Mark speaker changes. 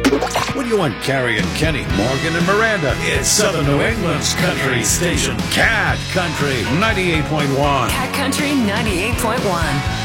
Speaker 1: What do you want, Carrie and Kenny, Morgan and Miranda? It's Southern New England's country station, Cat Country 98.1.
Speaker 2: Cat Country 98.1.